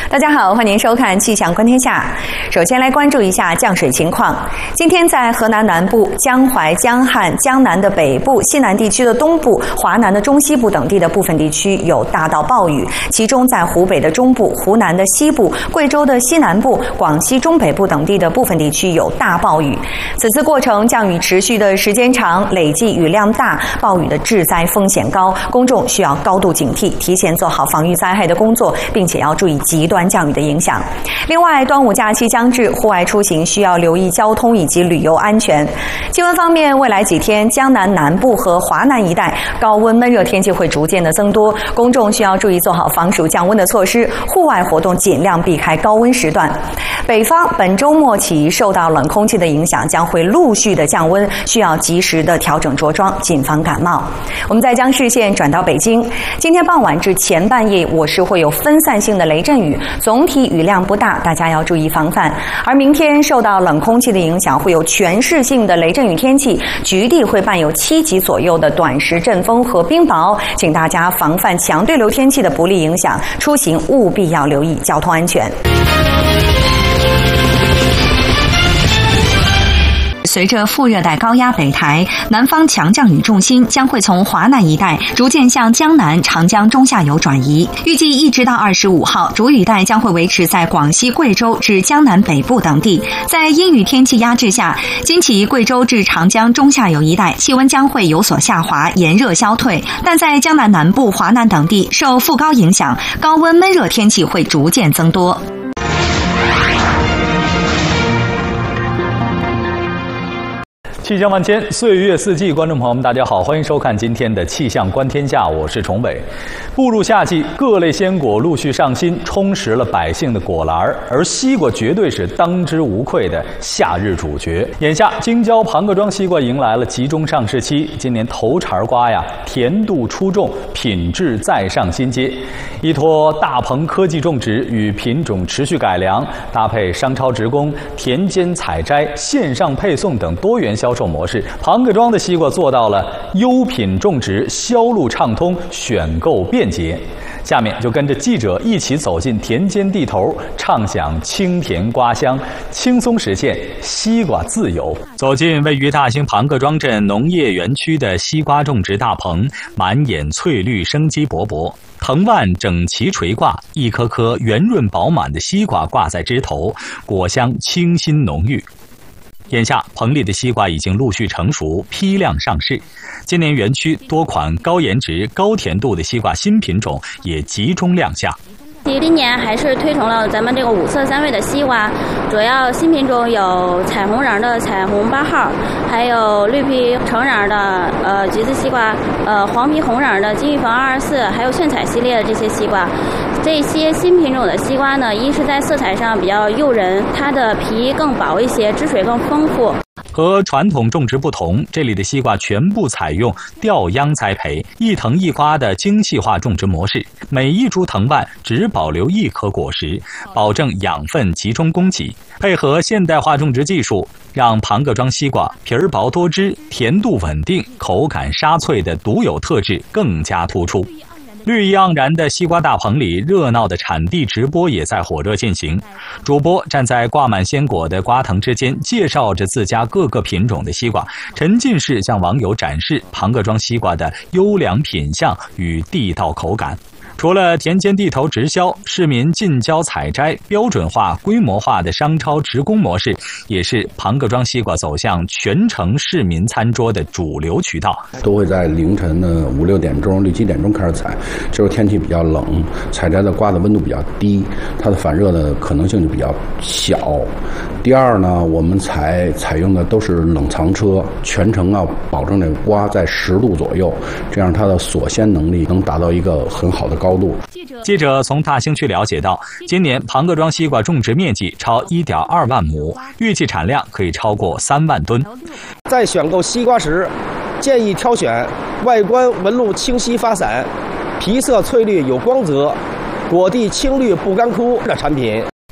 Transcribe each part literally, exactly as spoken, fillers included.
大家好，欢迎收看《气象观天下》。首先来关注一下降水情况。今天在河南南部、江淮、江汉、江南的北部、西南地区的东部、华南的中西部等地的部分地区有大到暴雨，其中在湖北的中部、湖南的西部、贵州的西南部、广西中北部等地的部分地区有大暴雨。此次过程降雨持续的时间长，累计雨量大，暴雨的致灾风险高，公众需要高度警惕，提前做好防御灾害的工作，并且要注意极端降雨的影响。另外，端午假期将至，户外出行需要留意交通以及旅游安全。气温方面，未来几天江南南部和华南一带高温闷热天气会逐渐的增多，公众需要注意做好防暑降温的措施，户外活动尽量避开高温时段。北方本周末起受到冷空气的影响，将会陆续的降温，需要及时的调整着装，谨防感冒。我们再将视线转到北京，今天傍晚至前半夜，我市会有分散性的雷阵雨，总体雨量不大，大家要注意防范。而明天受到冷空气的影响，会有全市性的雷阵雨天气，局地会伴有七级左右的短时阵风和冰雹，请大家防范强对流天气的不利影响，出行务必要留意交通安全。随着副热带高压北抬，南方强降雨重心将会从华南一带逐渐向江南、长江中下游转移。预计一直到二十五号，主雨带将会维持在广西、贵州至江南北部等地。在阴雨天气压制下，今起贵州至长江中下游一带气温将会有所下滑，炎热消退。但在江南南部、华南等地受副高影响，高温闷热天气会逐渐增多。 气象万千，岁月四季，观众朋友们，大家好，欢迎收看今天的气象观天下，我是崇伟。步入夏季，各类鲜果陆续上新，充实了百姓的果篮，而西瓜绝对是当之无愧的夏日主角。眼下，京郊庞各庄西瓜迎来了集中上市期，今年头茬瓜呀，甜度出众，品质再上新阶。依托大棚科技种植与品种持续改良，搭配商超直供、田间采摘、线上配送等多元销售模式，庞各庄的西瓜做到了优品种植、销路畅通、选购便捷。下面就跟着记者一起走进田间地头，畅享清甜瓜香，轻松实现西瓜自由。走进位于大兴庞各庄镇农业园区的西瓜种植大棚，满眼翠绿，生机勃勃。藤蔓整齐垂挂，一颗颗圆润饱满的西瓜挂在枝头，果香清新浓郁。眼下，棚里的西瓜已经陆续成熟，批量上市。今年园区多款高颜值、高甜度的西瓜新品种也集中亮相。 今年还是推崇了咱们这个五色三味的西瓜，主要新品种有彩虹瓤的彩虹八号，还有绿皮橙瓤的呃橘子西瓜，呃黄皮红瓤的金玉坊二二四，还有炫彩系列的这些西瓜。这些新品种的西瓜呢，一是在色彩上比较诱人，它的皮更薄一些，汁水更丰富。 和传统种植不同，这里的西瓜全部采用吊秧栽培，一藤一瓜的精细化种植模式，每一株藤蔓只保留一颗果实，保证养分集中供给。配合现代化种植技术，让庞各庄西瓜皮儿薄多汁、甜度稳定、口感沙脆的独有特质更加突出。绿意盎然的西瓜大棚里，热闹的产地直播也在火热进行。主播站在挂满鲜果的瓜藤之间，介绍着自家各个品种的西瓜，沉浸式向网友展示庞各庄西瓜的优良品相与地道口感。除了田间地头直销，市民近郊采摘、标准化、规模化的商超直供模式，也是庞各庄西瓜走向全城市民餐桌的主流渠道。 都会在凌晨的五六点钟、六七点钟开始采，这时候天气比较冷，采摘的瓜的温度比较低，它的反热的可能性就比较小。第二呢，我们采采用的都是冷藏车，全程要保证这个瓜在十度左右，这样它的锁鲜能力能达到一个很好的高度。 记者从大兴区了解到，今年庞各庄西瓜种植面积超 一点二万亩，预计产量可以超过三万吨。 在选购西瓜时，建议挑选外观纹路清晰发散、皮色翠绿有光泽、果蒂青绿不干枯的产品。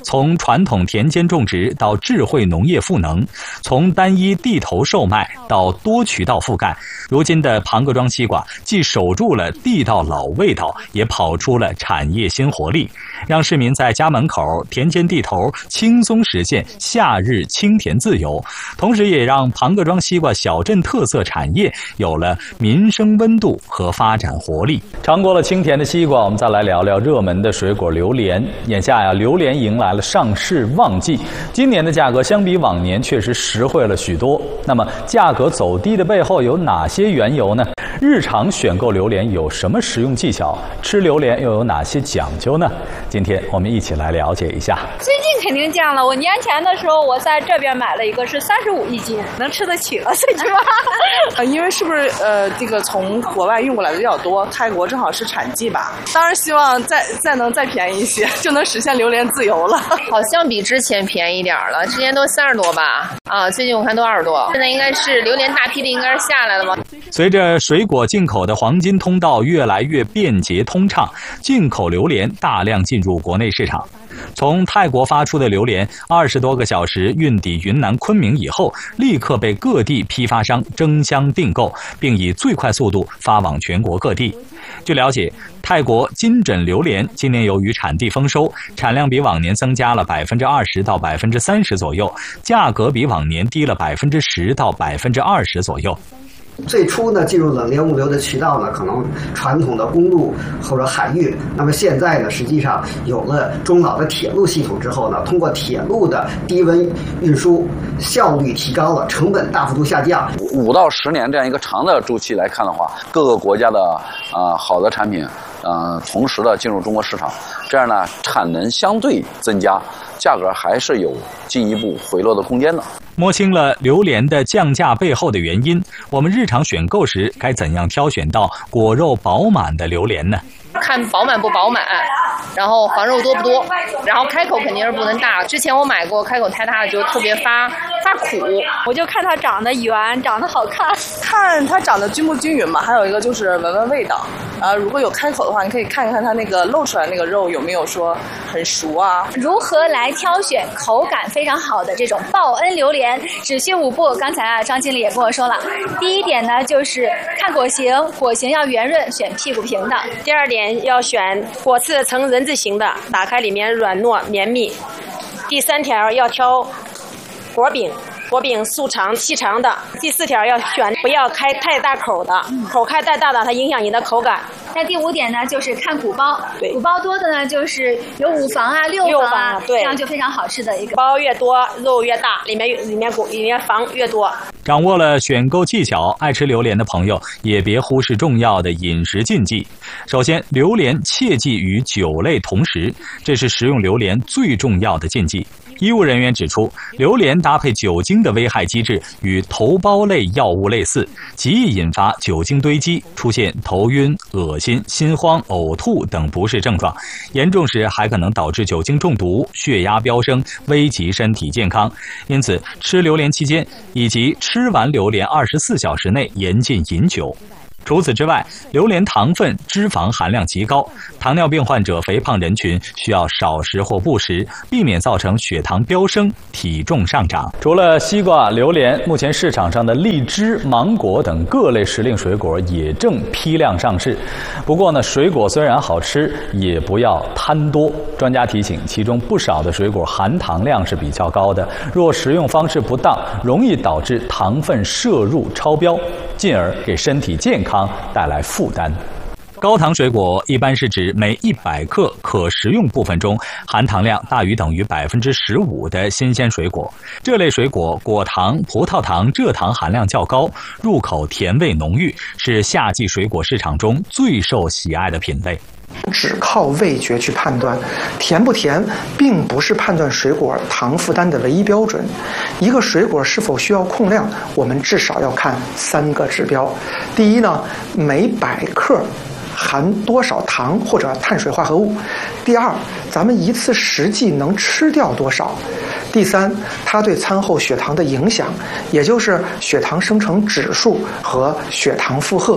从传统田间种植到智慧农业赋能，从单一地头售卖到多渠道覆盖，如今的庞各庄西瓜既守住了地道老味道，也跑出了产业新活力，让市民在家门口、田间地头轻松实现夏日清甜自由，同时也让庞各庄西瓜小镇特色产业有了民生温度和发展活力。 尝过了清甜的西瓜，我们再来聊聊热门的水果榴莲。眼下呀，榴莲迎来了上市旺季，今年的价格相比往年确实实惠了许多。那么价格走低的背后有哪些缘由呢？日常选购榴莲有什么实用技巧？吃榴莲又有哪些讲究呢？今天我们一起来了解一下。 最近肯定降了，我年前的时候我在这边买了一个是三十五一斤，能吃得起了，最起码。 呃，因为是不是呃这个从国外运过来的比较多，泰国正好是产季吧，当然希望再再能再便宜一些，就能实现榴莲自由了。 好像比之前便宜一点了，之前都三十多吧，啊，最近我看都二十多，现在应该是榴莲大批的应该是下来了吗？ 随着水果进口的黄金通道越来越便捷通畅，进口榴莲大量进入国内市场。从泰国发出的榴莲二十多个小时运抵云南昆明以后，立刻被各地批发商争相订购，并以最快速度发往全国各地。据了解，泰国金枕榴莲今年由于产地丰收，产量比往年增加了百分之二十到百分之三十左右，价格比往年低了百分之十到百分之二十左右。 最初呢，进入冷链物流的渠道呢，可能传统的公路或者海运。那么现在呢，实际上有了中老的铁路系统之后呢，通过铁路的低温运输，效率提高了，成本大幅度下降。 五到十年这样一个长的周期来看的话，各个国家的啊、呃、好的产品，呃，同时的进入中国市场，这样呢，产能相对增加，价格还是有进一步回落的空间的。 摸清了榴莲的降价背后的原因，我们日常选购时该怎样挑选到果肉饱满的榴莲呢？ 看饱满不饱满，然后黄肉多不多，然后开口肯定是不能大。之前我买过，开口太大就特别发发苦。 我就看它长得圆，长得好看， 看它长得均不均匀嘛。还有一个就是闻闻味道，呃，如果有开口的话，你可以看一看它那个露出来那个肉有没有说很熟啊。 如何来挑选口感非常好的这种报恩榴莲？只需五步。刚才啊，张经理也跟我说了，第一点呢就是看果形，果形要圆润，选屁股平的。 第二点要选果刺呈人字形的，打开里面软糯绵密。第三条要挑果柄，果柄素长细长的。第四条要选不要开太大口的，口开太大的它影响你的口感。 那第五点呢，就是看鼓包，鼓包多的呢，就是有五房啊、六房啊， 对， 这样就非常好吃的一个。 包越多，肉越大，里面里面鼓里面房越多。 掌握了选购技巧，爱吃榴莲的朋友也别忽视重要的饮食禁忌。首先，榴莲切忌与酒类同食，这是食用榴莲最重要的禁忌。医务人员指出，榴莲搭配酒精的危害机制与头孢类药物类似，极易引发酒精堆积，出现头晕、恶心、心慌、呕吐等不适症状，严重时还可能导致酒精中毒、血压飙升，危及身体健康。因此，吃榴莲期间以及吃完榴莲二十四小时内严禁饮酒。除此之外，榴莲糖分、脂肪含量极高，糖尿病患者、肥胖人群需要少食或不食，避免造成血糖飙升、体重上涨。除了西瓜、榴莲，目前市场上的荔枝、芒果等各类时令水果也正批量上市。不过呢，水果虽然好吃，也不要贪多。专家提醒，其中不少的水果含糖量是比较高的，若食用方式不当，容易导致糖分摄入超标，进而给身体健康带来负担。高糖水果一般是指每一百克可食用部分中含糖量大于等于百分之十五的新鲜水果。这类水果果糖、葡萄糖、蔗糖含量较高，入口甜味浓郁，是夏季水果市场中最受喜爱的品类。 只靠味觉去判断甜不甜，并不是判断水果糖负担的唯一标准。一个水果是否需要控量，我们至少要看三个指标。第一呢，每百克含多少糖或者碳水化合物。第二，咱们一次实际能吃掉多少。第三，它对餐后血糖的影响，也就是血糖生成指数和血糖负荷。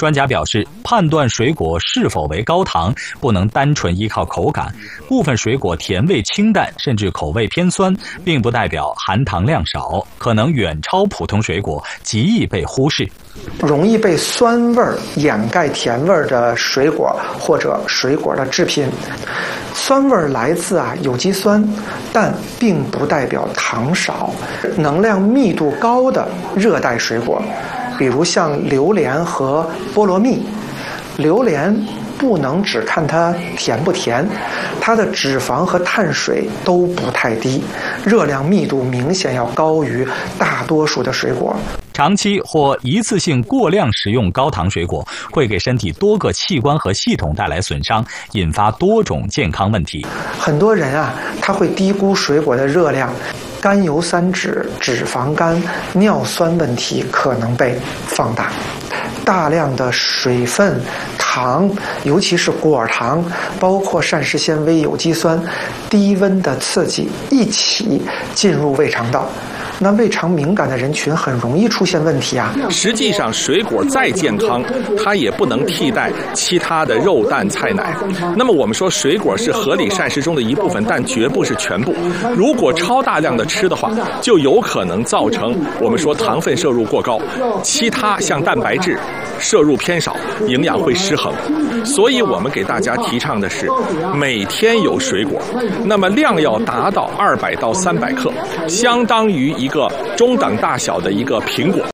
专家表示，判断水果是否为高糖，不能单纯依靠口感。部分水果甜味清淡，甚至口味偏酸，并不代表含糖量少，可能远超普通水果，极易被忽视。 容易被酸味掩盖甜味的水果或者水果的制品，酸味来自啊有机酸，但并不代表糖少。能量密度高的热带水果，比如像榴莲和菠萝蜜。榴莲不能只看它甜不甜，它的脂肪和碳水都不太低，热量密度明显要高于大多数的水果。 长期或一次性过量食用高糖水果，会给身体多个器官和系统带来损伤，引发多种健康问题。 很多人啊，他会低估水果的热量，甘油三酯、脂肪肝、尿酸问题可能被放大。大量的水分、糖，尤其是果糖，包括膳食纤维、有机酸，低温的刺激一起进入胃肠道。那胃肠敏感的人群很容易出现问题啊。 实际上，水果再健康，它也不能替代其他的肉、蛋、菜、奶。那么我们说，水果是合理膳食中的一部分，但绝不是全部。如果超大量的吃的话，就有可能造成我们说糖分摄入过高，其他像蛋白质摄入偏少，营养会失衡。所以我们给大家提倡的是每天有水果，那么量要达到二百到三百克，相当于一个中等大小的一个苹果。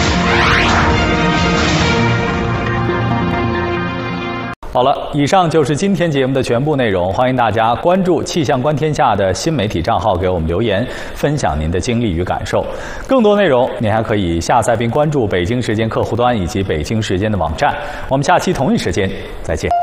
好了，以上就是今天节目的全部内容。欢迎大家关注气象观天下的新媒体账号，给我们留言，分享您的经历与感受。更多内容您还可以下载并关注北京时间客户端以及北京时间的网站。我们下期同一时间再见。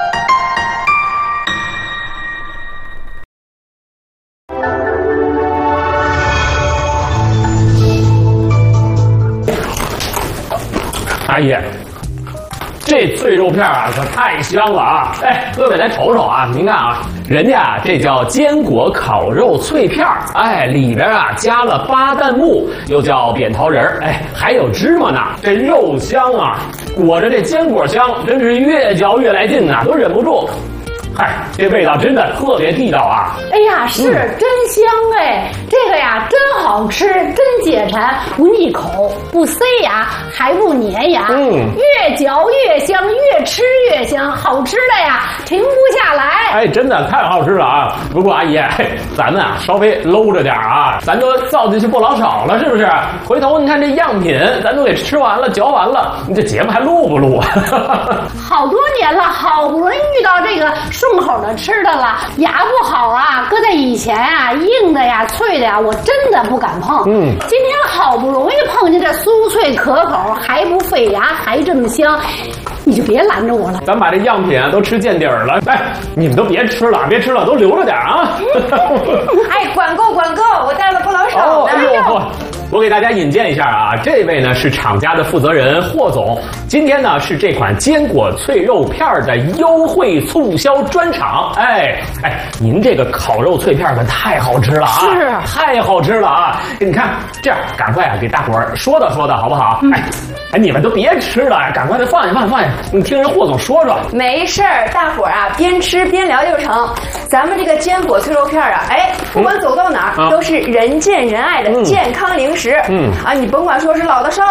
阿姨，这脆肉片啊可太香了啊！哎，各位来瞅瞅啊，您看啊，人家啊这叫坚果烤肉脆片，哎，里边啊加了巴旦木，又叫扁桃仁，哎，还有芝麻呢。这肉香啊，裹着这坚果香，真是越嚼越来劲呐，都忍不住。嗨，这味道真的特别地道啊！ 哎呀，是、嗯、真香哎！这个呀，真好吃，真解馋，不腻口，不塞牙，还不粘牙。嗯，越嚼越香，越吃越香，好吃的呀，停不下来。 哎，真的太好吃了啊！不过阿姨，咱们啊稍微搂着点啊，咱都造进去不老少了，是不是？回头你看这样品，咱都给吃完了，嚼完了，你这节目还录不录啊？ 好多年了，好不容易遇到这个顺口的吃的了，牙不好啊，搁在以前啊，硬的呀、脆的呀，我真的不敢碰。嗯，今天好不容易碰见这酥脆可口，还不费牙，还这么香，你就别拦着我了。 咱把这样品啊都吃见底儿了，哎，你们都别吃了，别吃了，都留着点啊。 哎，管够管够，我带了不老少呢。 哦，哎呦，我给大家引荐一下啊，这位呢是厂家的负责人霍总，今天呢是这款坚果脆肉片的优惠促销专场。哎哎，您这个烤肉脆片可太好吃了啊！ 是， 太好吃了啊！你看，这样赶快啊给大伙儿说道说道好不好？嗯、哎哎，你们都别吃了，赶快的放下放下放下，你听人霍总说说。 没事儿，大伙儿啊边吃边聊就成。咱们这个坚果脆肉片啊，哎，不管走到哪儿、嗯、都是人见人爱的健康零食。嗯啊，你甭管说是老的少。